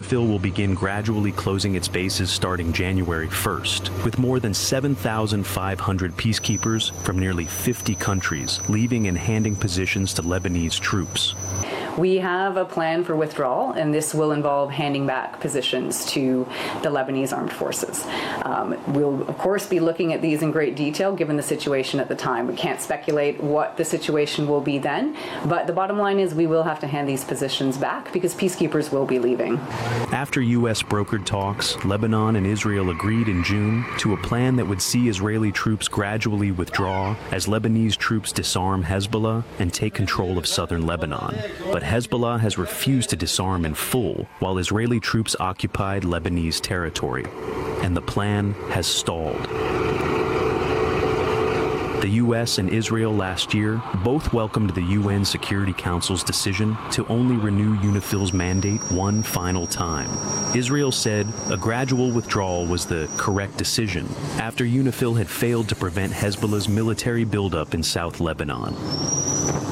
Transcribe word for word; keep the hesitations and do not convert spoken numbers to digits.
UNIFIL will begin gradually closing its bases starting January first, with more than seven thousand five hundred peacekeepers from nearly fifty countries leaving and handing positions to Lebanese troops. We have a plan for withdrawal, and this will involve handing back positions to the Lebanese armed forces. Um, we'll, of course, be looking at these in great detail given the situation at the time. We can't speculate what the situation will be then, but the bottom line is we will have to hand these positions back because peacekeepers will be leaving. After U S brokered talks, Lebanon and Israel agreed in June to a plan that would see Israeli troops gradually withdraw as Lebanese troops disarm Hezbollah and take control of southern Lebanon. But Hezbollah has refused to disarm in full while Israeli troops occupied Lebanese territory, and the plan has stalled. The U S and Israel last year both welcomed the U N Security Council's decision to only renew UNIFIL's mandate one final time. Israel said a gradual withdrawal was the correct decision after UNIFIL had failed to prevent Hezbollah's military buildup in South Lebanon.